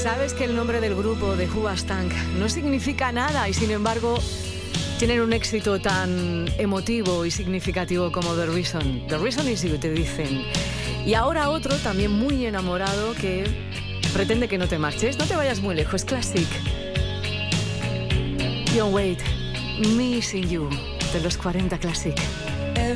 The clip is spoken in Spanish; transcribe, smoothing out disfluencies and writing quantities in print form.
Sabes que el nombre del grupo de Hoobastank no significa nada y sin embargo tienen un éxito tan emotivo y significativo como The Reason. The Reason is You, te dicen. Y ahora otro también muy enamorado que pretende que no te marches, no te vayas muy lejos, Classic. John Waite, Missing You, de los 40 Classic.